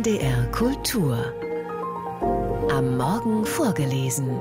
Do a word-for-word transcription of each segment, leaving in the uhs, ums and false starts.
N D R Kultur. Am Morgen vorgelesen.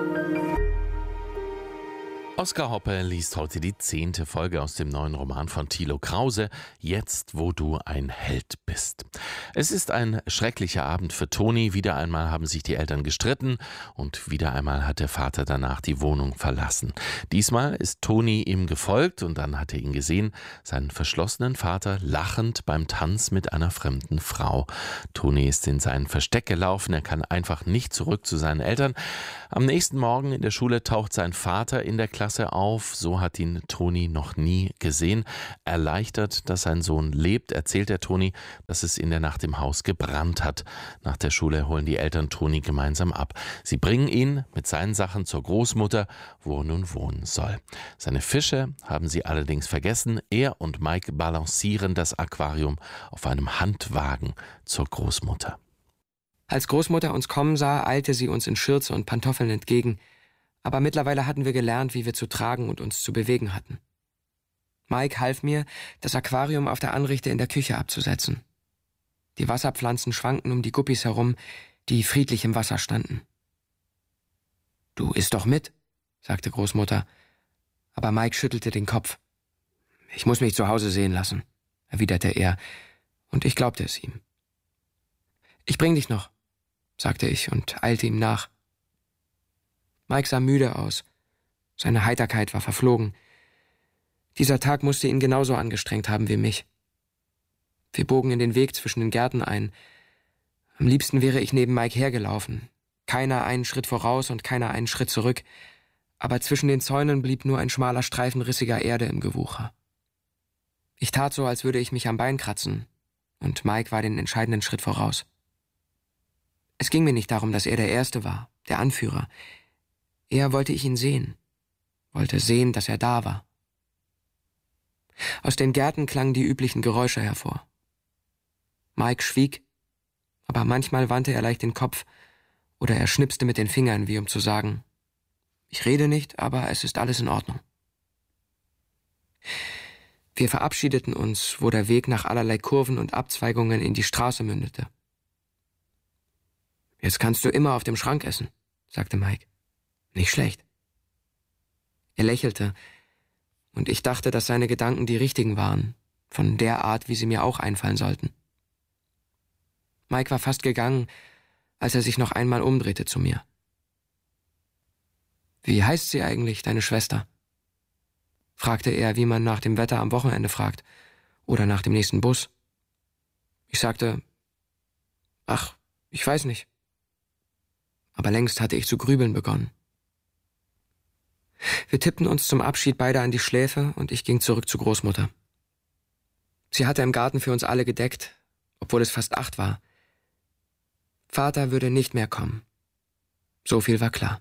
Oskar Hoppe liest heute die zehnte Folge aus dem neuen Roman von Thilo Krause, Jetzt, wo du ein Held bist. Es ist ein schrecklicher Abend für Toni. Wieder einmal haben sich die Eltern gestritten und wieder einmal hat der Vater danach die Wohnung verlassen. Diesmal ist Toni ihm gefolgt und dann hat er ihn gesehen, seinen verschlossenen Vater lachend beim Tanz mit einer fremden Frau. Toni ist in sein Versteck gelaufen, er kann einfach nicht zurück zu seinen Eltern. Am nächsten Morgen in der Schule taucht sein Vater in der Klasse auf, so hat ihn Toni noch nie gesehen. Erleichtert, dass sein Sohn lebt, erzählt er Toni, dass es in der Nacht im Haus gebrannt hat. Nach der Schule holen die Eltern Toni gemeinsam ab. Sie bringen ihn mit seinen Sachen zur Großmutter, wo er nun wohnen soll. Seine Fische haben sie allerdings vergessen. Er und Mike balancieren das Aquarium auf einem Handwagen zur Großmutter. Als Großmutter uns kommen sah, eilte sie uns in Schürze und Pantoffeln entgegen. Aber mittlerweile hatten wir gelernt, wie wir zu tragen und uns zu bewegen hatten. Mike half mir, das Aquarium auf der Anrichte in der Küche abzusetzen. Die Wasserpflanzen schwankten um die Guppis herum, die friedlich im Wasser standen. »Du isst doch mit«, sagte Großmutter. Aber Mike schüttelte den Kopf. »Ich muss mich zu Hause sehen lassen«, erwiderte er, und ich glaubte es ihm. »Ich bring dich noch«, sagte ich und eilte ihm nach. Mike sah müde aus. Seine Heiterkeit war verflogen. Dieser Tag musste ihn genauso angestrengt haben wie mich. Wir bogen in den Weg zwischen den Gärten ein. Am liebsten wäre ich neben Mike hergelaufen. Keiner einen Schritt voraus und keiner einen Schritt zurück. Aber zwischen den Zäunen blieb nur ein schmaler Streifen rissiger Erde im Gewucher. Ich tat so, als würde ich mich am Bein kratzen. Und Mike war den entscheidenden Schritt voraus. Es ging mir nicht darum, dass er der Erste war, der Anführer. Eher wollte ich ihn sehen, wollte sehen, dass er da war. Aus den Gärten klangen die üblichen Geräusche hervor. Mike schwieg, aber manchmal wandte er leicht den Kopf oder er schnipste mit den Fingern, wie um zu sagen, ich rede nicht, aber es ist alles in Ordnung. Wir verabschiedeten uns, wo der Weg nach allerlei Kurven und Abzweigungen in die Straße mündete. Jetzt kannst du immer auf dem Schrank essen, sagte Mike. Nicht schlecht. Er lächelte, und ich dachte, dass seine Gedanken die richtigen waren, von der Art, wie sie mir auch einfallen sollten. Mike war fast gegangen, als er sich noch einmal umdrehte zu mir. »Wie heißt sie eigentlich, deine Schwester?« fragte er, wie man nach dem Wetter am Wochenende fragt oder nach dem nächsten Bus. Ich sagte, »Ach, ich weiß nicht.« Aber längst hatte ich zu grübeln begonnen. Wir tippten uns zum Abschied beide an die Schläfe und ich ging zurück zu Großmutter. Sie hatte im Garten für uns alle gedeckt, obwohl es fast acht war. Vater würde nicht mehr kommen. So viel war klar.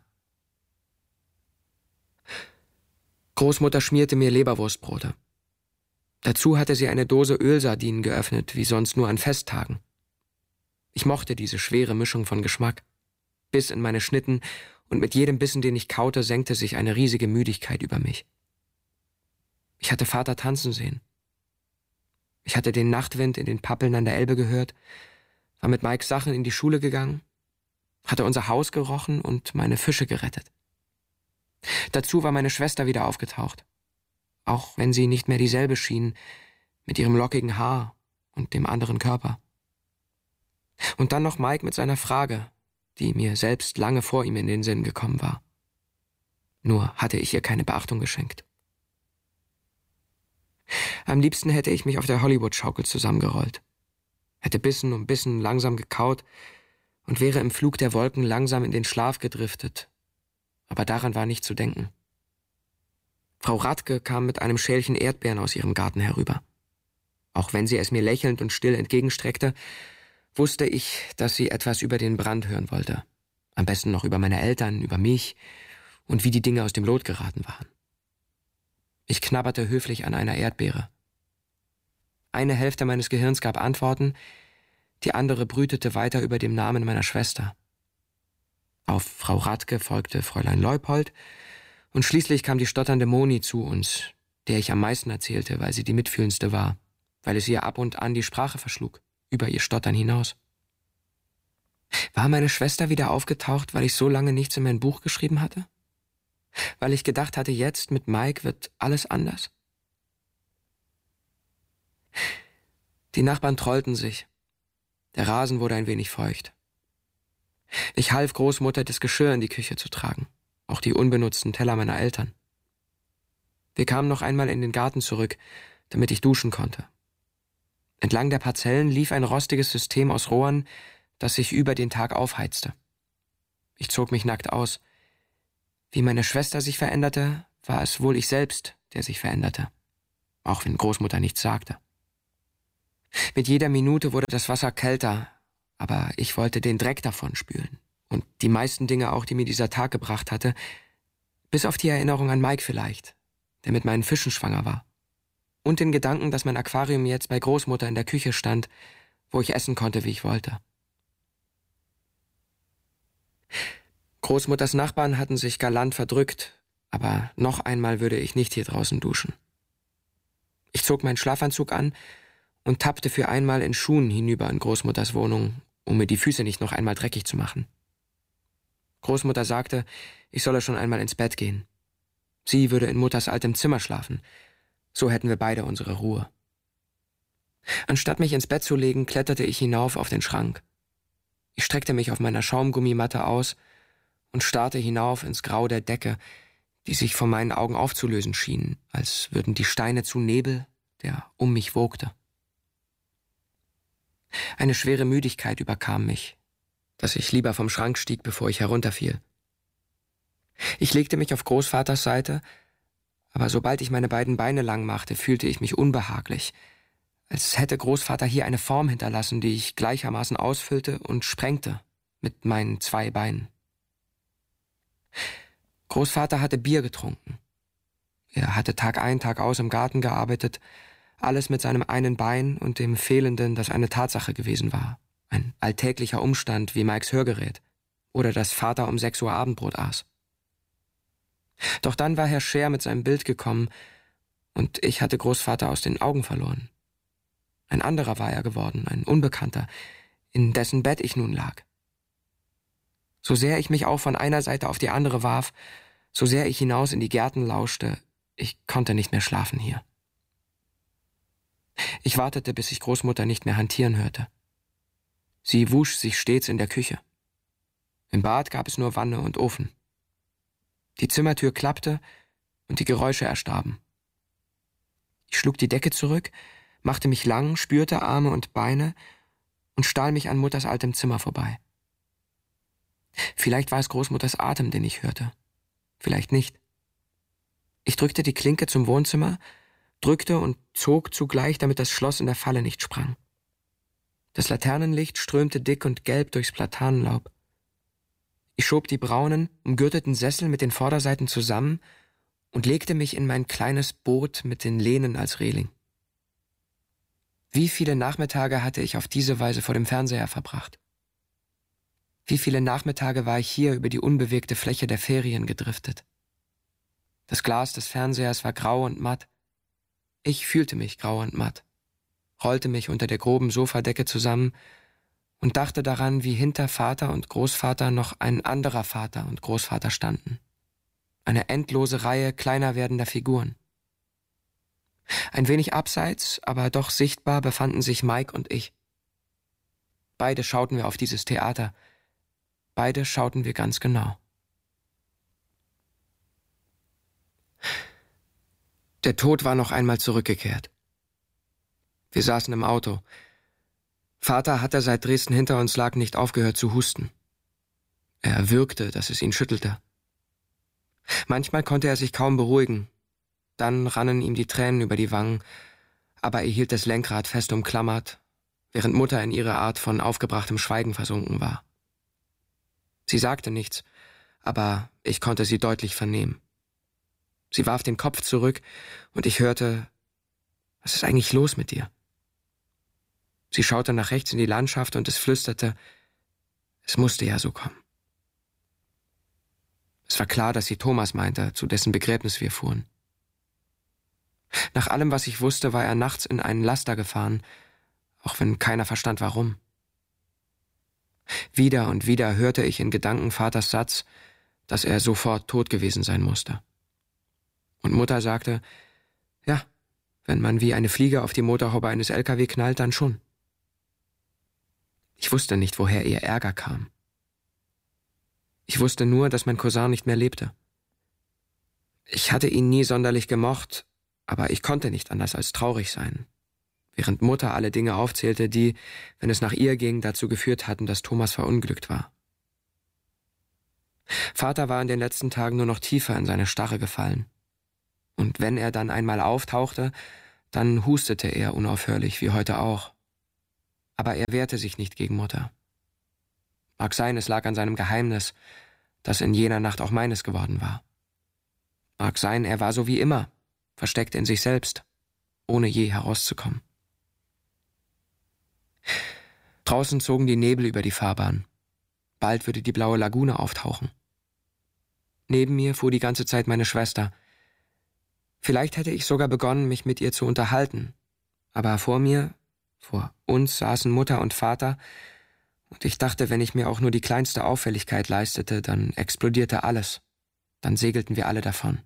Großmutter schmierte mir Leberwurstbrote. Dazu hatte sie eine Dose Ölsardinen geöffnet, wie sonst nur an Festtagen. Ich mochte diese schwere Mischung von Geschmack. Biss in meine Schnitten, und mit jedem Bissen, den ich kaute, senkte sich eine riesige Müdigkeit über mich. Ich hatte Vater tanzen sehen. Ich hatte den Nachtwind in den Pappeln an der Elbe gehört, war mit Mikes Sachen in die Schule gegangen, hatte unser Haus gerochen und meine Fische gerettet. Dazu war meine Schwester wieder aufgetaucht, auch wenn sie nicht mehr dieselbe schien, mit ihrem lockigen Haar und dem anderen Körper. Und dann noch Mike mit seiner Frage, die mir selbst lange vor ihm in den Sinn gekommen war. Nur hatte ich ihr keine Beachtung geschenkt. Am liebsten hätte ich mich auf der Hollywood-Schaukel zusammengerollt, hätte Bissen um Bissen langsam gekaut und wäre im Flug der Wolken langsam in den Schlaf gedriftet. Aber daran war nicht zu denken. Frau Radke kam mit einem Schälchen Erdbeeren aus ihrem Garten herüber. Auch wenn sie es mir lächelnd und still entgegenstreckte, wusste ich, dass sie etwas über den Brand hören wollte. Am besten noch über meine Eltern, über mich und wie die Dinge aus dem Lot geraten waren. Ich knabberte höflich an einer Erdbeere. Eine Hälfte meines Gehirns gab Antworten, die andere brütete weiter über dem Namen meiner Schwester. Auf Frau Radke folgte Fräulein Leupold und schließlich kam die stotternde Moni zu uns, der ich am meisten erzählte, weil sie die mitfühlendste war, weil es ihr ab und an die Sprache verschlug, über ihr Stottern hinaus. War meine Schwester wieder aufgetaucht, weil ich so lange nichts in mein Buch geschrieben hatte? Weil ich gedacht hatte, jetzt mit Mike wird alles anders? Die Nachbarn trollten sich. Der Rasen wurde ein wenig feucht. Ich half Großmutter, das Geschirr in die Küche zu tragen, auch die unbenutzten Teller meiner Eltern. Wir kamen noch einmal in den Garten zurück, damit ich duschen konnte. Entlang der Parzellen lief ein rostiges System aus Rohren, das sich über den Tag aufheizte. Ich zog mich nackt aus. Wie meine Schwester sich veränderte, war es wohl ich selbst, der sich veränderte, auch wenn Großmutter nichts sagte. Mit jeder Minute wurde das Wasser kälter, aber ich wollte den Dreck davon spülen und die meisten Dinge auch, die mir dieser Tag gebracht hatte, bis auf die Erinnerung an Mike vielleicht, der mit meinen Fischen schwanger war, und den Gedanken, dass mein Aquarium jetzt bei Großmutter in der Küche stand, wo ich essen konnte, wie ich wollte. Großmutters Nachbarn hatten sich galant verdrückt, aber noch einmal würde ich nicht hier draußen duschen. Ich zog meinen Schlafanzug an und tappte für einmal in Schuhen hinüber in Großmutters Wohnung, um mir die Füße nicht noch einmal dreckig zu machen. Großmutter sagte, ich solle schon einmal ins Bett gehen. Sie würde in Mutters altem Zimmer schlafen. So hätten wir beide unsere Ruhe. Anstatt mich ins Bett zu legen, kletterte ich hinauf auf den Schrank. Ich streckte mich auf meiner Schaumgummimatte aus und starrte hinauf ins Grau der Decke, die sich vor meinen Augen aufzulösen schien, als würden die Steine zu Nebel, der um mich wogte. Eine schwere Müdigkeit überkam mich, dass ich lieber vom Schrank stieg, bevor ich herunterfiel. Ich legte mich auf Großvaters Seite, aber sobald ich meine beiden Beine lang machte, fühlte ich mich unbehaglich, als hätte Großvater hier eine Form hinterlassen, die ich gleichermaßen ausfüllte und sprengte mit meinen zwei Beinen. Großvater hatte Bier getrunken. Er hatte Tag ein, Tag aus im Garten gearbeitet, alles mit seinem einen Bein und dem Fehlenden, das eine Tatsache gewesen war. Ein alltäglicher Umstand wie Mikes Hörgerät oder dass Vater um sechs Uhr Abendbrot aß. Doch dann war Herr Scher mit seinem Bild gekommen und ich hatte Großvater aus den Augen verloren. Ein anderer war er geworden, ein Unbekannter, in dessen Bett ich nun lag. So sehr ich mich auch von einer Seite auf die andere warf, so sehr ich hinaus in die Gärten lauschte, ich konnte nicht mehr schlafen hier. Ich wartete, bis ich Großmutter nicht mehr hantieren hörte. Sie wusch sich stets in der Küche. Im Bad gab es nur Wanne und Ofen. Die Zimmertür klappte und die Geräusche erstarben. Ich schlug die Decke zurück, machte mich lang, spürte Arme und Beine und stahl mich an Mutters altem Zimmer vorbei. Vielleicht war es Großmutters Atem, den ich hörte. Vielleicht nicht. Ich drückte die Klinke zum Wohnzimmer, drückte und zog zugleich, damit das Schloss in der Falle nicht sprang. Das Laternenlicht strömte dick und gelb durchs Platanenlaub. Ich schob die braunen, umgürteten Sessel mit den Vorderseiten zusammen und legte mich in mein kleines Boot mit den Lehnen als Reling. Wie viele Nachmittage hatte ich auf diese Weise vor dem Fernseher verbracht? Wie viele Nachmittage war ich hier über die unbewegte Fläche der Ferien gedriftet? Das Glas des Fernsehers war grau und matt. Ich fühlte mich grau und matt, rollte mich unter der groben Sofadecke zusammen und dachte daran, wie hinter Vater und Großvater noch ein anderer Vater und Großvater standen. Eine endlose Reihe kleiner werdender Figuren. Ein wenig abseits, aber doch sichtbar befanden sich Mike und ich. Beide schauten wir auf dieses Theater. Beide schauten wir ganz genau. Der Tod war noch einmal zurückgekehrt. Wir saßen im Auto. Vater hatte, seit Dresden hinter uns lag, nicht aufgehört zu husten. Er würgte, dass es ihn schüttelte. Manchmal konnte er sich kaum beruhigen. Dann rannen ihm die Tränen über die Wangen, aber er hielt das Lenkrad fest umklammert, während Mutter in ihre Art von aufgebrachtem Schweigen versunken war. Sie sagte nichts, aber ich konnte sie deutlich vernehmen. Sie warf den Kopf zurück und ich hörte, was ist eigentlich los mit dir? Sie schaute nach rechts in die Landschaft und es flüsterte, es musste ja so kommen. Es war klar, dass sie Thomas meinte, zu dessen Begräbnis wir fuhren. Nach allem, was ich wusste, war er nachts in einen Laster gefahren, auch wenn keiner verstand, warum. Wieder und wieder hörte ich in Gedanken Vaters Satz, dass er sofort tot gewesen sein musste. Und Mutter sagte, ja, wenn man wie eine Fliege auf die Motorhaube eines L K W knallt, dann schon. Ich wusste nicht, woher ihr Ärger kam. Ich wusste nur, dass mein Cousin nicht mehr lebte. Ich hatte ihn nie sonderlich gemocht, aber ich konnte nicht anders als traurig sein, während Mutter alle Dinge aufzählte, die, wenn es nach ihr ging, dazu geführt hatten, dass Thomas verunglückt war. Vater war in den letzten Tagen nur noch tiefer in seine Starre gefallen. Und wenn er dann einmal auftauchte, dann hustete er unaufhörlich, wie heute auch. Aber er wehrte sich nicht gegen Mutter. Mag sein, es lag an seinem Geheimnis, das in jener Nacht auch meines geworden war. Mag sein, er war so wie immer, versteckt in sich selbst, ohne je herauszukommen. Draußen zogen die Nebel über die Fahrbahn. Bald würde die blaue Lagune auftauchen. Neben mir fuhr die ganze Zeit meine Schwester. Vielleicht hätte ich sogar begonnen, mich mit ihr zu unterhalten. Aber vor mir, vor uns saßen Mutter und Vater, und ich dachte, wenn ich mir auch nur die kleinste Auffälligkeit leistete, dann explodierte alles. Dann segelten wir alle davon.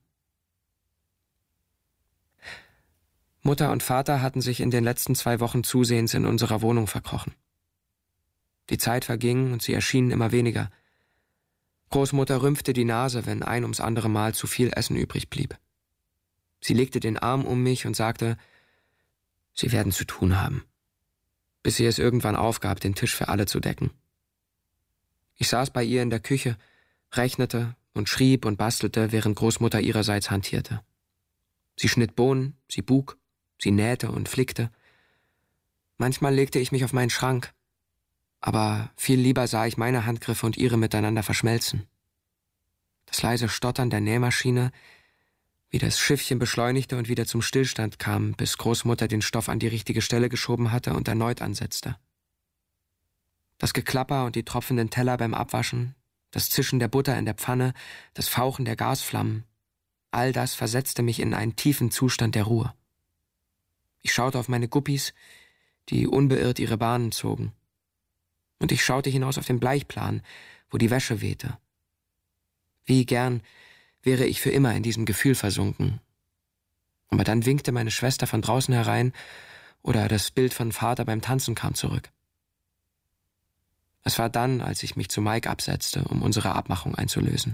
Mutter und Vater hatten sich in den letzten zwei Wochen zusehends in unserer Wohnung verkrochen. Die Zeit verging und sie erschienen immer weniger. Großmutter rümpfte die Nase, wenn ein ums andere Mal zu viel Essen übrig blieb. Sie legte den Arm um mich und sagte, Sie werden zu tun haben, bis sie es irgendwann aufgab, den Tisch für alle zu decken. Ich saß bei ihr in der Küche, rechnete und schrieb und bastelte, während Großmutter ihrerseits hantierte. Sie schnitt Bohnen, sie buk, sie nähte und flickte. Manchmal legte ich mich auf meinen Schrank, aber viel lieber sah ich meine Handgriffe und ihre miteinander verschmelzen. Das leise Stottern der Nähmaschine, wie das Schiffchen beschleunigte und wieder zum Stillstand kam, bis Großmutter den Stoff an die richtige Stelle geschoben hatte und erneut ansetzte. Das Geklapper und die tropfenden Teller beim Abwaschen, das Zischen der Butter in der Pfanne, das Fauchen der Gasflammen, all das versetzte mich in einen tiefen Zustand der Ruhe. Ich schaute auf meine Guppis, die unbeirrt ihre Bahnen zogen. Und ich schaute hinaus auf den Bleichplan, wo die Wäsche wehte. Wie gern wäre ich für immer in diesem Gefühl versunken. Aber dann winkte meine Schwester von draußen herein oder das Bild von Vater beim Tanzen kam zurück. Es war dann, als ich mich zu Mike absetzte, um unsere Abmachung einzulösen.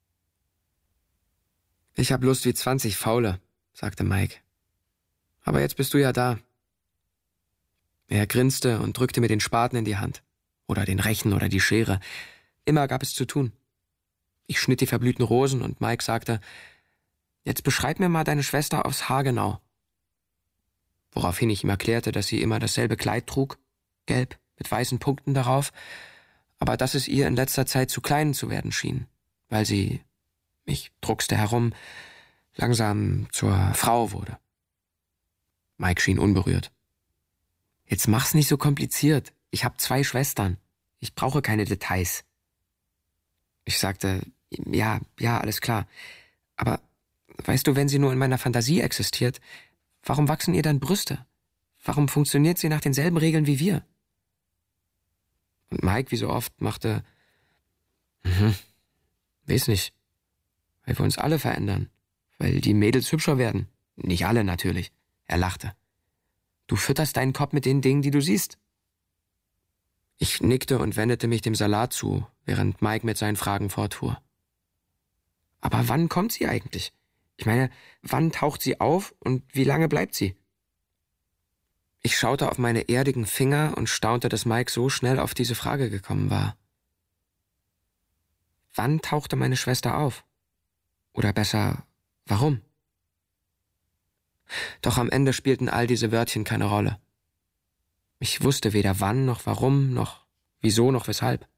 »Ich hab Lust wie zwanzig Faule«, sagte Mike. »Aber jetzt bist du ja da.« Er grinste und drückte mir den Spaten in die Hand. Oder den Rechen oder die Schere. Immer gab es zu tun. Ich schnitt die verblühten Rosen und Mike sagte, »Jetzt beschreib mir mal deine Schwester aufs Haar genau.« Woraufhin ich ihm erklärte, dass sie immer dasselbe Kleid trug, gelb, mit weißen Punkten darauf, aber dass es ihr in letzter Zeit zu klein zu werden schien, weil sie, ich druckste herum, langsam zur Frau wurde. Mike schien unberührt. »Jetzt mach's nicht so kompliziert. Ich habe zwei Schwestern. Ich brauche keine Details.« Ich sagte, ja, ja, alles klar. Aber weißt du, wenn sie nur in meiner Fantasie existiert, warum wachsen ihr dann Brüste? Warum funktioniert sie nach denselben Regeln wie wir? Und Mike, wie so oft, machte, mhm, weiß nicht, weil wir uns alle verändern, weil die Mädels hübscher werden. Nicht alle natürlich. Er lachte. Du fütterst deinen Kopf mit den Dingen, die du siehst. Ich nickte und wendete mich dem Salat zu, während Mike mit seinen Fragen fortfuhr. Aber wann kommt sie eigentlich? Ich meine, wann taucht sie auf und wie lange bleibt sie? Ich schaute auf meine erdigen Finger und staunte, dass Mike so schnell auf diese Frage gekommen war. Wann tauchte meine Schwester auf? Oder besser, warum? Doch am Ende spielten all diese Wörtchen keine Rolle. Ich wusste weder wann, noch warum, noch wieso, noch weshalb.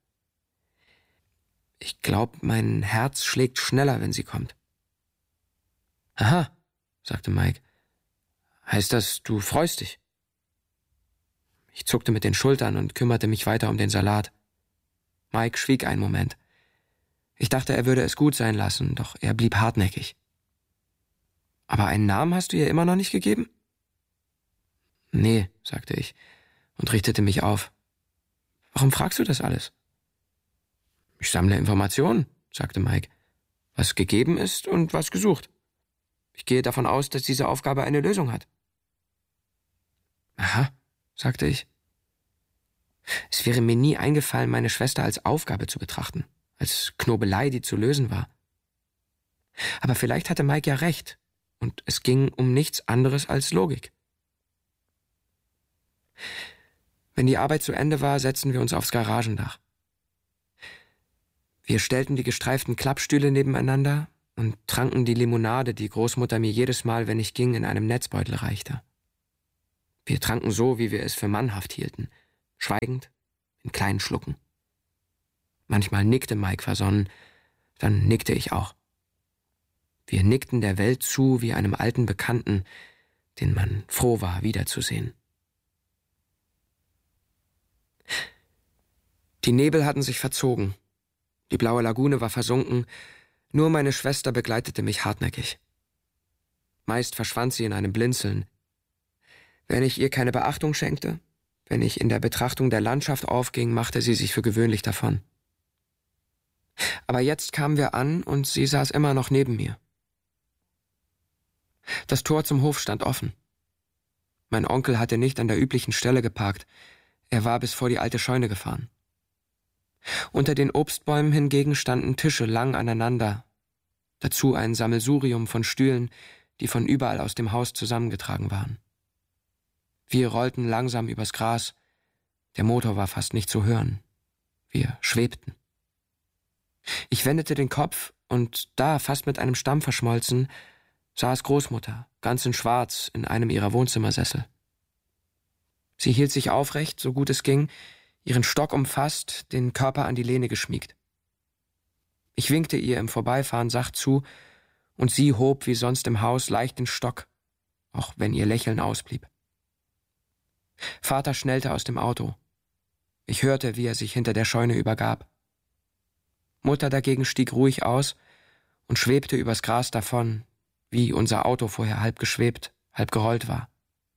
Ich glaube, mein Herz schlägt schneller, wenn sie kommt. Aha, sagte Mike. Heißt das, du freust dich? Ich zuckte mit den Schultern und kümmerte mich weiter um den Salat. Mike schwieg einen Moment. Ich dachte, er würde es gut sein lassen, doch er blieb hartnäckig. Aber einen Namen hast du ihr immer noch nicht gegeben? Nee, sagte ich und richtete mich auf. Warum fragst du das alles? Ich sammle Informationen, sagte Mike. Was gegeben ist und was gesucht. Ich gehe davon aus, dass diese Aufgabe eine Lösung hat. Aha, sagte ich. Es wäre mir nie eingefallen, meine Schwester als Aufgabe zu betrachten, als Knobelei, die zu lösen war. Aber vielleicht hatte Mike ja recht, und es ging um nichts anderes als Logik. Wenn die Arbeit zu Ende war, setzten wir uns aufs Garagendach. Wir stellten die gestreiften Klappstühle nebeneinander und tranken die Limonade, die Großmutter mir jedes Mal, wenn ich ging, in einem Netzbeutel reichte. Wir tranken so, wie wir es für mannhaft hielten, schweigend, in kleinen Schlucken. Manchmal nickte Mike versonnen, dann nickte ich auch. Wir nickten der Welt zu wie einem alten Bekannten, den man froh war, wiederzusehen. Die Nebel hatten sich verzogen. Die blaue Lagune war versunken, nur meine Schwester begleitete mich hartnäckig. Meist verschwand sie in einem Blinzeln. Wenn ich ihr keine Beachtung schenkte, wenn ich in der Betrachtung der Landschaft aufging, machte sie sich für gewöhnlich davon. Aber jetzt kamen wir an und sie saß immer noch neben mir. Das Tor zum Hof stand offen. Mein Onkel hatte nicht an der üblichen Stelle geparkt, er war bis vor die alte Scheune gefahren. Unter den Obstbäumen hingegen standen Tische lang aneinander, dazu ein Sammelsurium von Stühlen, die von überall aus dem Haus zusammengetragen waren. Wir rollten langsam übers Gras, der Motor war fast nicht zu hören. Wir schwebten. Ich wendete den Kopf und da, fast mit einem Stamm verschmolzen, saß Großmutter, ganz in Schwarz, in einem ihrer Wohnzimmersessel. Sie hielt sich aufrecht, so gut es ging, ihren Stock umfasst, den Körper an die Lehne geschmiegt. Ich winkte ihr im Vorbeifahren sacht zu, und sie hob wie sonst im Haus leicht den Stock, auch wenn ihr Lächeln ausblieb. Vater schnellte aus dem Auto. Ich hörte, wie er sich hinter der Scheune übergab. Mutter dagegen stieg ruhig aus und schwebte übers Gras davon, wie unser Auto vorher halb geschwebt, halb gerollt war.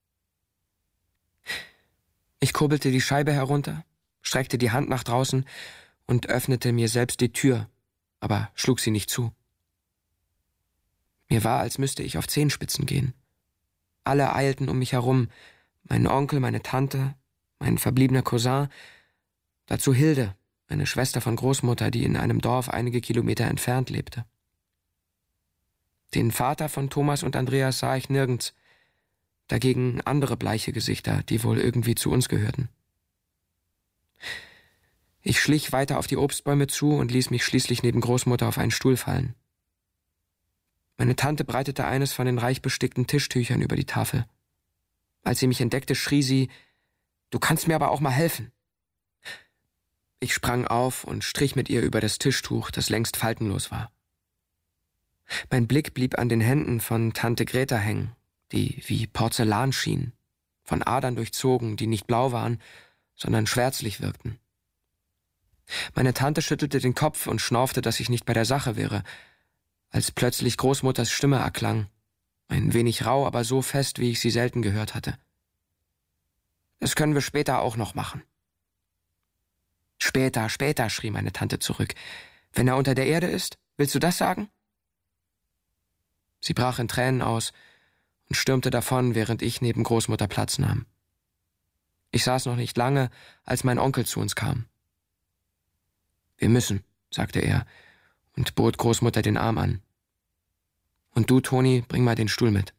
Ich kurbelte die Scheibe herunter, streckte die Hand nach draußen und öffnete mir selbst die Tür, aber schlug sie nicht zu. Mir war, als müsste ich auf Zehenspitzen gehen. Alle eilten um mich herum, mein Onkel, meine Tante, mein verbliebener Cousin, dazu Hilde, eine Schwester von Großmutter, die in einem Dorf einige Kilometer entfernt lebte. Den Vater von Thomas und Andreas sah ich nirgends, dagegen andere bleiche Gesichter, die wohl irgendwie zu uns gehörten. Ich schlich weiter auf die Obstbäume zu und ließ mich schließlich neben Großmutter auf einen Stuhl fallen. Meine Tante breitete eines von den reich bestickten Tischtüchern über die Tafel. Als sie mich entdeckte, schrie sie: »Du kannst mir aber auch mal helfen!« Ich sprang auf und strich mit ihr über das Tischtuch, das längst faltenlos war. Mein Blick blieb an den Händen von Tante Greta hängen, die wie Porzellan schienen, von Adern durchzogen, die nicht blau waren, sondern schwärzlich wirkten. Meine Tante schüttelte den Kopf und schnaufte, dass ich nicht bei der Sache wäre, als plötzlich Großmutters Stimme erklang, ein wenig rau, aber so fest, wie ich sie selten gehört hatte. »Das können wir später auch noch machen.« »Später, später«, schrie meine Tante zurück. »Wenn er unter der Erde ist, willst du das sagen?« Sie brach in Tränen aus und stürmte davon, während ich neben Großmutter Platz nahm. Ich saß noch nicht lange, als mein Onkel zu uns kam. »Wir müssen«, sagte er und bot Großmutter den Arm an. »Und du, Toni, bring mal den Stuhl mit.«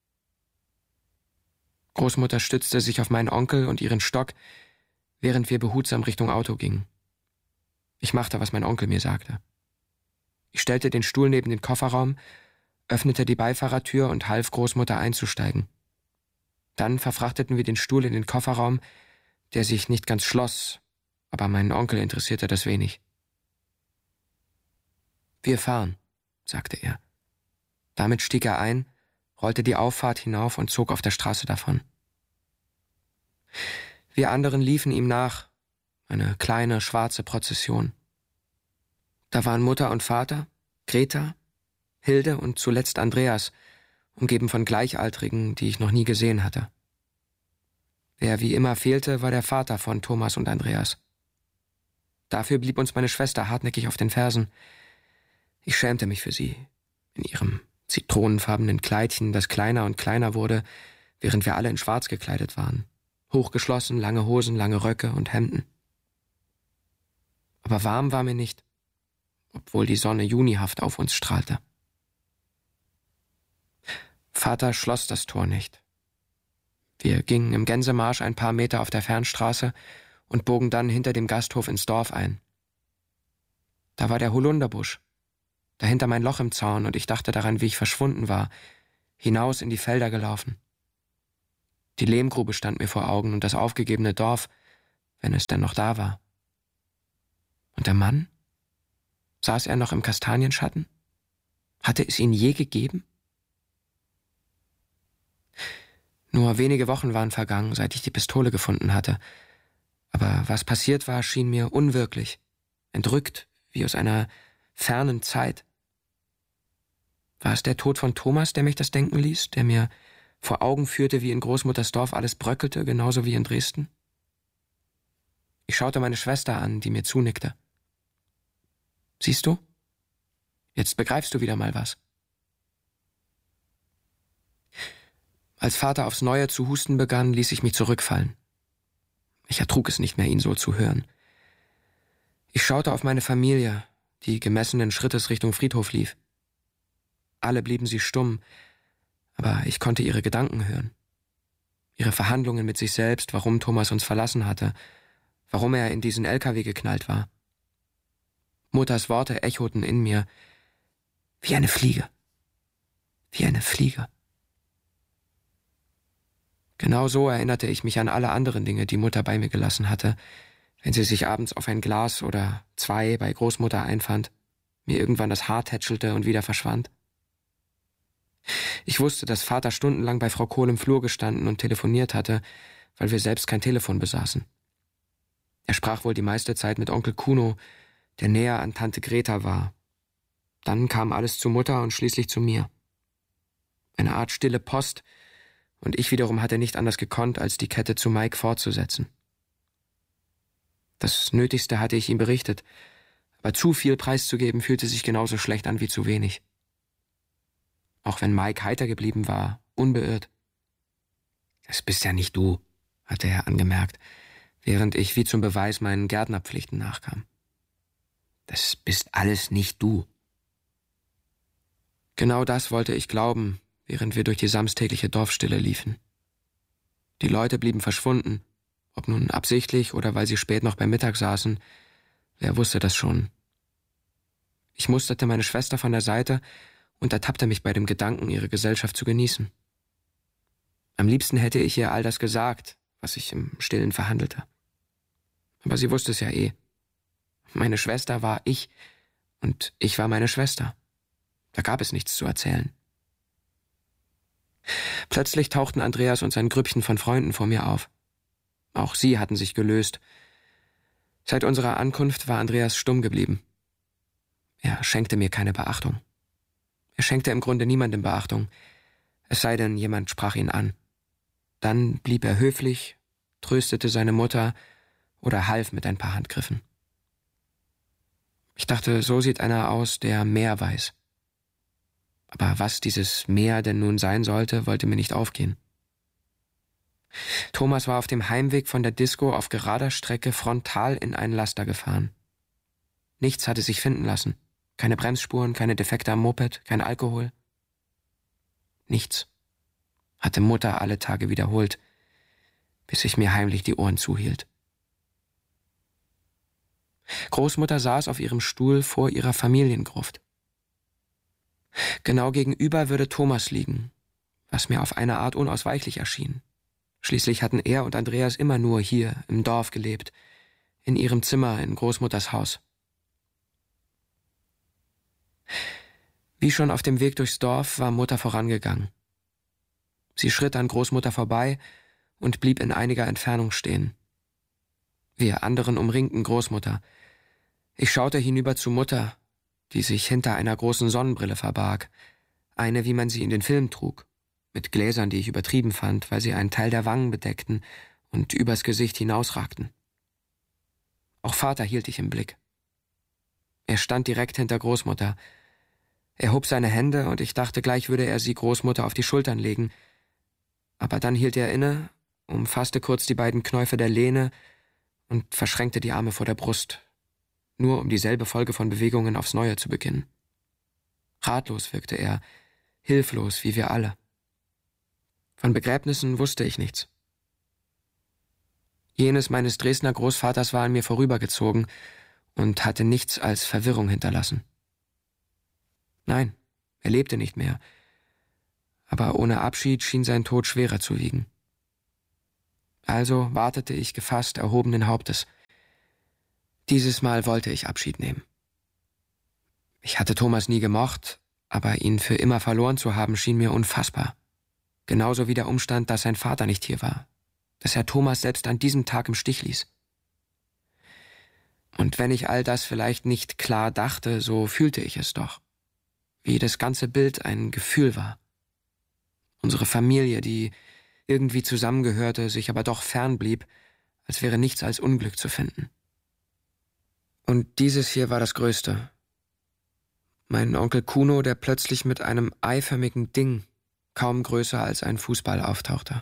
Großmutter stützte sich auf meinen Onkel und ihren Stock, während wir behutsam Richtung Auto gingen. Ich machte, was mein Onkel mir sagte. Ich stellte den Stuhl neben den Kofferraum, öffnete die Beifahrertür und half Großmutter einzusteigen. Dann verfrachteten wir den Stuhl in den Kofferraum, der sich nicht ganz schloss, aber meinen Onkel interessierte das wenig. »Wir fahren«, sagte er. Damit stieg er ein, rollte die Auffahrt hinauf und zog auf der Straße davon. Wir anderen liefen ihm nach, eine kleine, schwarze Prozession. Da waren Mutter und Vater, Greta, Hilde und zuletzt Andreas, umgeben von Gleichaltrigen, die ich noch nie gesehen hatte. Wer wie immer fehlte, war der Vater von Thomas und Andreas. Dafür blieb uns meine Schwester hartnäckig auf den Fersen. Ich schämte mich für sie. In ihrem zitronenfarbenen Kleidchen, das kleiner und kleiner wurde, während wir alle in Schwarz gekleidet waren. Hochgeschlossen, lange Hosen, lange Röcke und Hemden. Aber warm war mir nicht, obwohl die Sonne junihaft auf uns strahlte. Vater schloss das Tor nicht. Wir gingen im Gänsemarsch ein paar Meter auf der Fernstraße und bogen dann hinter dem Gasthof ins Dorf ein. Da war der Holunderbusch, dahinter mein Loch im Zaun, und ich dachte daran, wie ich verschwunden war, hinaus in die Felder gelaufen. Die Lehmgrube stand mir vor Augen und das aufgegebene Dorf, wenn es denn noch da war. Und der Mann? Saß er noch im Kastanienschatten? Hatte es ihn je gegeben? Nur wenige Wochen waren vergangen, seit ich die Pistole gefunden hatte. Aber was passiert war, schien mir unwirklich, entrückt, wie aus einer fernen Zeit. War es der Tod von Thomas, der mich das denken ließ, der mir vor Augen führte, wie in Großmutters Dorf alles bröckelte, genauso wie in Dresden? Ich schaute meine Schwester an, die mir zunickte. Siehst du? Jetzt begreifst du wieder mal was. Als Vater aufs Neue zu husten begann, ließ ich mich zurückfallen. Ich ertrug es nicht mehr, ihn so zu hören. Ich schaute auf meine Familie, die gemessenen Schrittes Richtung Friedhof lief. Alle blieben sie stumm, aber ich konnte ihre Gedanken hören. Ihre Verhandlungen mit sich selbst, warum Thomas uns verlassen hatte, warum er in diesen L K W geknallt war. Mutters Worte echoten in mir, wie eine Fliege, wie eine Fliege. Genau so erinnerte ich mich an alle anderen Dinge, die Mutter bei mir gelassen hatte, wenn sie sich abends auf ein Glas oder zwei bei Großmutter einfand, mir irgendwann das Haar tätschelte und wieder verschwand. Ich wusste, dass Vater stundenlang bei Frau Kohl im Flur gestanden und telefoniert hatte, weil wir selbst kein Telefon besaßen. Er sprach wohl die meiste Zeit mit Onkel Kuno, der näher an Tante Greta war. Dann kam alles zu Mutter und schließlich zu mir. Eine Art stille Post, und ich wiederum hatte nicht anders gekonnt, als die Kette zu Mike fortzusetzen. Das Nötigste hatte ich ihm berichtet, aber zu viel preiszugeben fühlte sich genauso schlecht an wie zu wenig. Auch wenn Mike heiter geblieben war, unbeirrt. »Das bist ja nicht du«, hatte er angemerkt, während ich wie zum Beweis meinen Gärtnerpflichten nachkam. »Das bist alles nicht du.« Genau das wollte ich glauben, während wir durch die samstägliche Dorfstille liefen. Die Leute blieben verschwunden, ob nun absichtlich oder weil sie spät noch beim Mittag saßen, wer wusste das schon. Ich musterte meine Schwester von der Seite und ertappte mich bei dem Gedanken, ihre Gesellschaft zu genießen. Am liebsten hätte ich ihr all das gesagt, was ich im Stillen verhandelte. Aber sie wusste es ja eh. Meine Schwester war ich und ich war meine Schwester. Da gab es nichts zu erzählen. Plötzlich tauchten Andreas und sein Grüppchen von Freunden vor mir auf. Auch sie hatten sich gelöst. Seit unserer Ankunft war Andreas stumm geblieben. Er schenkte mir keine Beachtung. Er schenkte im Grunde niemandem Beachtung, es sei denn, jemand sprach ihn an. Dann blieb er höflich, tröstete seine Mutter oder half mit ein paar Handgriffen. Ich dachte, so sieht einer aus, der mehr weiß. Aber was dieses Mehr denn nun sein sollte, wollte mir nicht aufgehen. Thomas war auf dem Heimweg von der Disco auf gerader Strecke frontal in einen Laster gefahren. Nichts hatte sich finden lassen. Keine Bremsspuren, keine Defekte am Moped, kein Alkohol. Nichts. Hatte Mutter alle Tage wiederholt, bis ich mir heimlich die Ohren zuhielt. Großmutter saß auf ihrem Stuhl vor ihrer Familiengruft. Genau gegenüber würde Thomas liegen, was mir auf eine Art unausweichlich erschien. Schließlich hatten er und Andreas immer nur hier im Dorf gelebt, in ihrem Zimmer in Großmutters Haus. Wie schon auf dem Weg durchs Dorf war Mutter vorangegangen. Sie schritt an Großmutter vorbei und blieb in einiger Entfernung stehen. Wir anderen umringten Großmutter. Ich schaute hinüber zu Mutter, die sich hinter einer großen Sonnenbrille verbarg, eine, wie man sie in den Filmen trug, mit Gläsern, die ich übertrieben fand, weil sie einen Teil der Wangen bedeckten und übers Gesicht hinausragten. Auch Vater hielt ich im Blick. Er stand direkt hinter Großmutter. Er hob seine Hände und ich dachte, gleich würde er sie Großmutter auf die Schultern legen. Aber dann hielt er inne, umfasste kurz die beiden Knäufe der Lehne und verschränkte die Arme vor der Brust, nur um dieselbe Folge von Bewegungen aufs Neue zu beginnen. Ratlos wirkte er, hilflos wie wir alle. Von Begräbnissen wusste ich nichts. Jenes meines Dresdner Großvaters war an mir vorübergezogen und hatte nichts als Verwirrung hinterlassen. Nein, er lebte nicht mehr, aber ohne Abschied schien sein Tod schwerer zu wiegen. Also wartete ich gefasst erhobenen Hauptes. Dieses Mal wollte ich Abschied nehmen. Ich hatte Thomas nie gemocht, aber ihn für immer verloren zu haben, schien mir unfassbar. Genauso wie der Umstand, dass sein Vater nicht hier war, dass er Thomas selbst an diesem Tag im Stich ließ. Und wenn ich all das vielleicht nicht klar dachte, so fühlte ich es doch. Wie das ganze Bild ein Gefühl war. Unsere Familie, die irgendwie zusammengehörte, sich aber doch fern blieb, als wäre nichts als Unglück zu finden. Und dieses hier war das Größte. Mein Onkel Kuno, der plötzlich mit einem eiförmigen Ding, kaum größer als ein Fußball, auftauchte.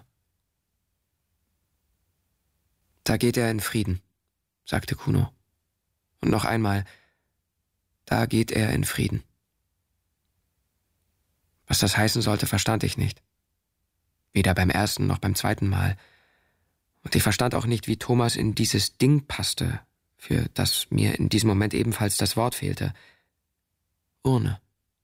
»Da geht er in Frieden«, sagte Kuno. Und noch einmal, »da geht er in Frieden«. Was das heißen sollte, verstand ich nicht. Weder beim ersten noch beim zweiten Mal. Und ich verstand auch nicht, wie Thomas in dieses Ding passte, für das mir in diesem Moment ebenfalls das Wort fehlte. Urne.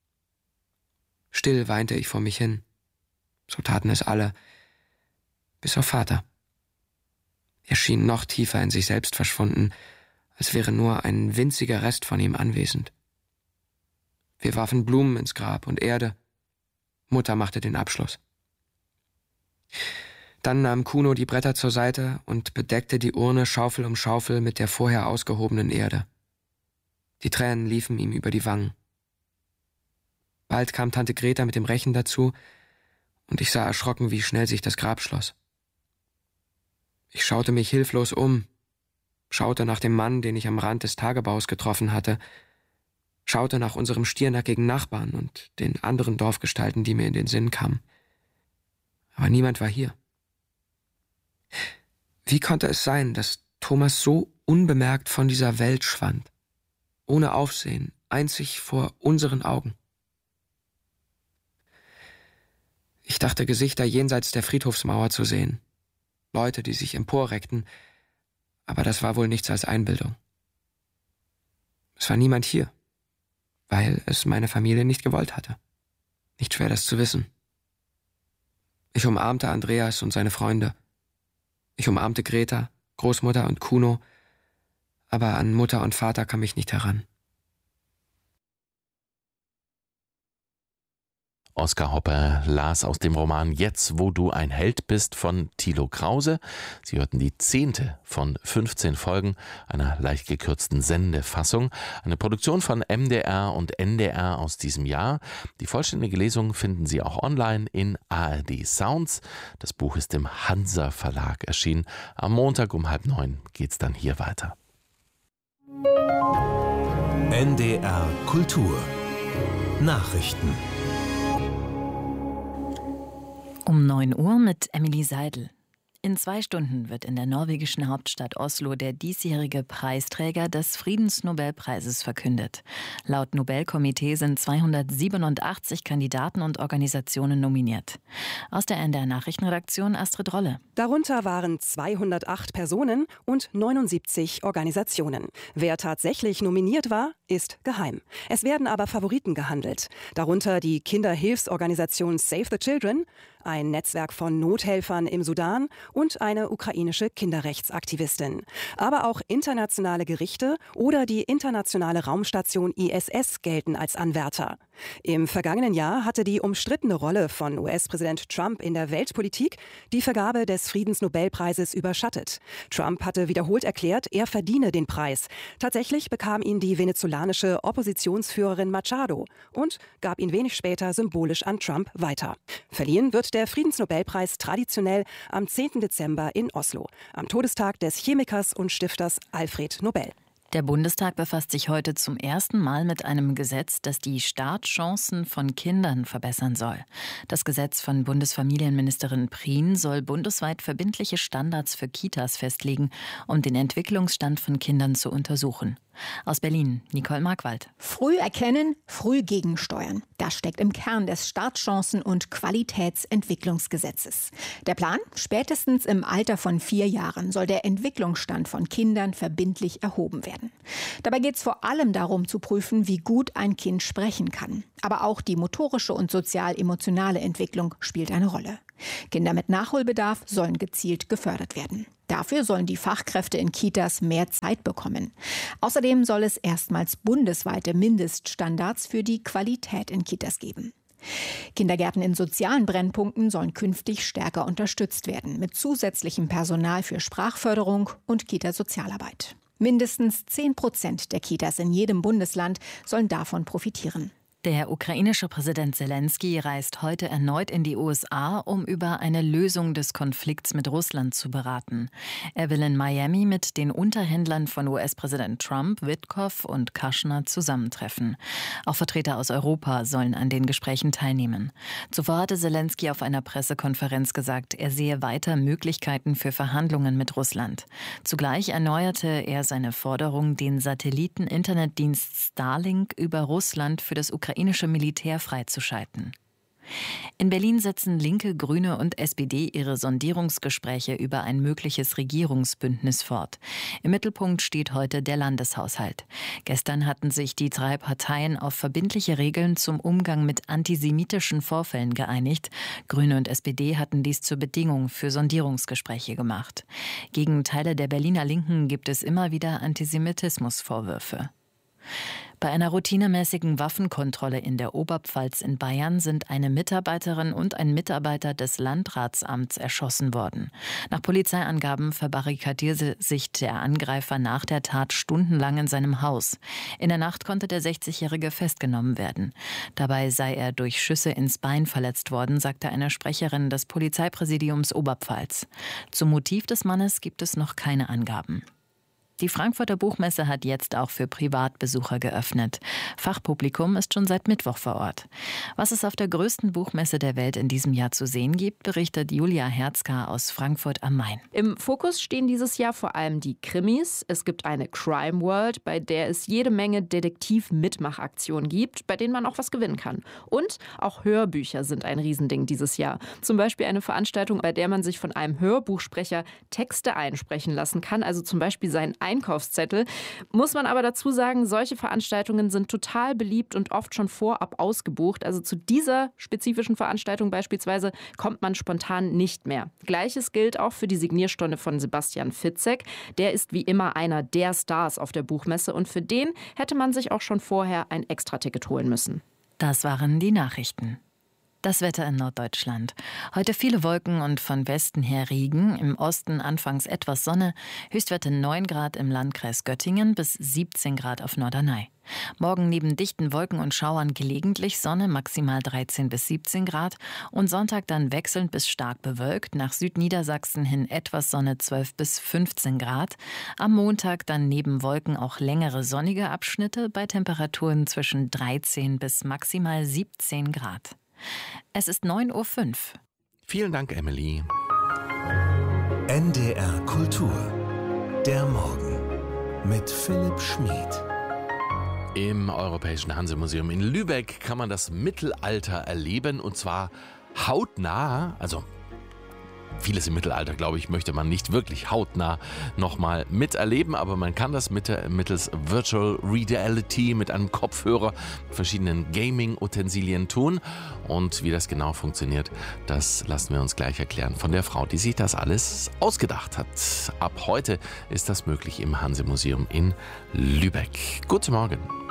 Still weinte ich vor mich hin. So taten es alle, bis auf Vater. Er schien noch tiefer in sich selbst verschwunden, als wäre nur ein winziger Rest von ihm anwesend. Wir warfen Blumen ins Grab und Erde. Mutter machte den Abschluss. Dann nahm Kuno die Bretter zur Seite und bedeckte die Urne Schaufel um Schaufel mit der vorher ausgehobenen Erde. Die Tränen liefen ihm über die Wangen. Bald kam Tante Greta mit dem Rechen dazu, und ich sah erschrocken, wie schnell sich das Grab schloss. Ich schaute mich hilflos um, schaute nach dem Mann, den ich am Rand des Tagebaus getroffen hatte, schaute nach unserem stiernackigen Nachbarn und den anderen Dorfgestalten, die mir in den Sinn kamen. Aber niemand war hier. Wie konnte es sein, dass Thomas so unbemerkt von dieser Welt schwand, ohne Aufsehen, einzig vor unseren Augen? Ich dachte, Gesichter jenseits der Friedhofsmauer zu sehen, Leute, die sich emporreckten, aber das war wohl nichts als Einbildung. Es war niemand hier, weil es meine Familie nicht gewollt hatte. Nicht schwer, das zu wissen. Ich umarmte Andreas und seine Freunde. Ich umarmte Greta, Großmutter und Kuno, aber an Mutter und Vater kam ich nicht heran. Oskar Hoppe las aus dem Roman »Jetzt, wo du ein Held bist« von Thilo Krause. Sie hörten die zehnte von fünfzehn Folgen einer leicht gekürzten Sendefassung. Eine Produktion von M D R und N D R aus diesem Jahr. Die vollständige Lesung finden Sie auch online in A R D Sounds. Das Buch ist im Hansa Verlag erschienen. Am Montag um halb neun geht's dann hier weiter. N D R Kultur Nachrichten. Um neun Uhr mit Emily Seidel. In zwei Stunden wird in der norwegischen Hauptstadt Oslo der diesjährige Preisträger des Friedensnobelpreises verkündet. Laut Nobelkomitee sind zweihundertsiebenundachtzig Kandidaten und Organisationen nominiert. Aus der N D R-Nachrichtenredaktion Astrid Rolle. Darunter waren zweihundertacht Personen und neunundsiebzig Organisationen. Wer tatsächlich nominiert war, ist geheim. Es werden aber Favoriten gehandelt. Darunter die Kinderhilfsorganisation Save the Children, ein Netzwerk von Nothelfern im Sudan und eine ukrainische Kinderrechtsaktivistin. Aber auch internationale Gerichte oder die internationale Raumstation I S S gelten als Anwärter. Im vergangenen Jahr hatte die umstrittene Rolle von U S-Präsident Trump in der Weltpolitik die Vergabe des Friedensnobelpreises überschattet. Trump hatte wiederholt erklärt, er verdiene den Preis. Tatsächlich bekam ihn die venezolanische Oppositionsführerin Machado und gab ihn wenig später symbolisch an Trump weiter. Verliehen wird vergibt der Friedensnobelpreis traditionell am zehnten Dezember in Oslo, am Todestag des Chemikers und Stifters Alfred Nobel. Der Bundestag befasst sich heute zum ersten Mal mit einem Gesetz, das die Startchancen von Kindern verbessern soll. Das Gesetz von Bundesfamilienministerin Prien soll bundesweit verbindliche Standards für Kitas festlegen, um den Entwicklungsstand von Kindern zu untersuchen. Aus Berlin, Nicole Markwald. Früh erkennen, früh gegensteuern. Das steckt im Kern des Startchancen- und Qualitätsentwicklungsgesetzes. Der Plan? Spätestens im Alter von vier Jahren soll der Entwicklungsstand von Kindern verbindlich erhoben werden. Dabei geht es vor allem darum zu prüfen, wie gut ein Kind sprechen kann. Aber auch die motorische und sozial-emotionale Entwicklung spielt eine Rolle. Kinder mit Nachholbedarf sollen gezielt gefördert werden. Dafür sollen die Fachkräfte in Kitas mehr Zeit bekommen. Außerdem soll es erstmals bundesweite Mindeststandards für die Qualität in Kitas geben. Kindergärten in sozialen Brennpunkten sollen künftig stärker unterstützt werden, mit zusätzlichem Personal für Sprachförderung und Kita-Sozialarbeit. Mindestens zehn Prozent der Kitas in jedem Bundesland sollen davon profitieren. Der ukrainische Präsident Zelensky reist heute erneut in die U S A, um über eine Lösung des Konflikts mit Russland zu beraten. Er will in Miami mit den Unterhändlern von U S-Präsident Trump, Witkoff und Kushner zusammentreffen. Auch Vertreter aus Europa sollen an den Gesprächen teilnehmen. Zuvor hatte Zelensky auf einer Pressekonferenz gesagt, er sehe weiter Möglichkeiten für Verhandlungen mit Russland. Zugleich erneuerte er seine Forderung, den Satelliten-Internetdienst Starlink über Russland für das ukrainische Militär freizuschalten. In Berlin setzen Linke, Grüne und S P D ihre Sondierungsgespräche über ein mögliches Regierungsbündnis fort. Im Mittelpunkt steht heute der Landeshaushalt. Gestern hatten sich die drei Parteien auf verbindliche Regeln zum Umgang mit antisemitischen Vorfällen geeinigt. Grüne und S P D hatten dies zur Bedingung für Sondierungsgespräche gemacht. Gegen Teile der Berliner Linken gibt es immer wieder Antisemitismusvorwürfe. Bei einer routinemäßigen Waffenkontrolle in der Oberpfalz in Bayern sind eine Mitarbeiterin und ein Mitarbeiter des Landratsamts erschossen worden. Nach Polizeiangaben verbarrikadierte sich der Angreifer nach der Tat stundenlang in seinem Haus. In der Nacht konnte der sechzigjährige festgenommen werden. Dabei sei er durch Schüsse ins Bein verletzt worden, sagte eine Sprecherin des Polizeipräsidiums Oberpfalz. Zum Motiv des Mannes gibt es noch keine Angaben. Die Frankfurter Buchmesse hat jetzt auch für Privatbesucher geöffnet. Fachpublikum ist schon seit Mittwoch vor Ort. Was es auf der größten Buchmesse der Welt in diesem Jahr zu sehen gibt, berichtet Julia Herzka aus Frankfurt am Main. Im Fokus stehen dieses Jahr vor allem die Krimis. Es gibt eine Crime World, bei der es jede Menge Detektiv-Mitmachaktionen gibt, bei denen man auch was gewinnen kann. Und auch Hörbücher sind ein Riesending dieses Jahr. Zum Beispiel eine Veranstaltung, bei der man sich von einem Hörbuchsprecher Texte einsprechen lassen kann, also zum Beispiel seinen Einkaufszettel. Muss man aber dazu sagen, solche Veranstaltungen sind total beliebt und oft schon vorab ausgebucht. Also zu dieser spezifischen Veranstaltung beispielsweise kommt man spontan nicht mehr. Gleiches gilt auch für die Signierstunde von Sebastian Fitzek. Der ist wie immer einer der Stars auf der Buchmesse und für den hätte man sich auch schon vorher ein Extraticket holen müssen. Das waren die Nachrichten. Das Wetter in Norddeutschland. Heute viele Wolken und von Westen her Regen. Im Osten anfangs etwas Sonne. Höchstwerte neun Grad im Landkreis Göttingen bis siebzehn Grad auf Norderney. Morgen neben dichten Wolken und Schauern gelegentlich Sonne, maximal dreizehn bis siebzehn Grad. Und Sonntag dann wechselnd bis stark bewölkt. Nach Südniedersachsen hin etwas Sonne, zwölf bis fünfzehn Grad. Am Montag dann neben Wolken auch längere sonnige Abschnitte bei Temperaturen zwischen dreizehn bis maximal siebzehn Grad. Es ist neun Uhr fünf. Vielen Dank, Emily. N D R Kultur. Der Morgen mit Philipp Schmid. Im Europäischen Hansemuseum in Lübeck kann man das Mittelalter erleben und zwar hautnah, also vieles im Mittelalter, glaube ich, möchte man nicht wirklich hautnah nochmal miterleben, aber man kann das mit, mittels Virtual Reality mit einem Kopfhörer, verschiedenen Gaming-Utensilien tun. Und wie das genau funktioniert, das lassen wir uns gleich erklären von der Frau, die sich das alles ausgedacht hat. Ab heute ist das möglich im Hansemuseum in Lübeck. Guten Morgen.